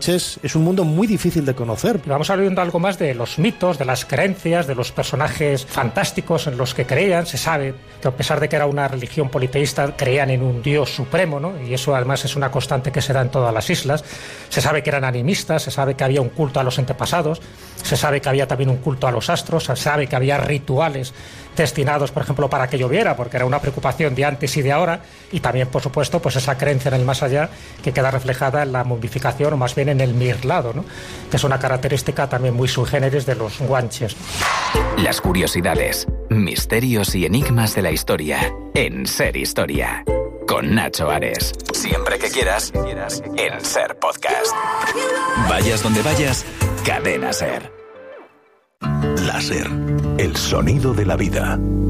Es un mundo muy difícil de conocer. Vamos a ver algo más de los mitos, de las creencias, de los personajes fantásticos en los que creían. Se sabe que a pesar de que era una religión politeísta, creían en un dios supremo, ¿no? Y eso además es una constante que se da en todas las islas. Se sabe que eran animistas, se sabe que había un culto a los antepasados, se sabe que había también un culto a los astros, se sabe que había rituales destinados, por ejemplo, para que lloviera, porque era una preocupación de antes y de ahora, y también, por supuesto, pues esa creencia en el más allá que queda reflejada en la momificación, o más bien en el mirlado, ¿no? Que es una característica también muy sui generis de los guanches. Las curiosidades, misterios y enigmas de la historia en Ser Historia, con Nacho Ares. Siempre que quieras, en Ser Podcast. Vayas donde vayas, Cadena Ser. Láser, el sonido de la vida.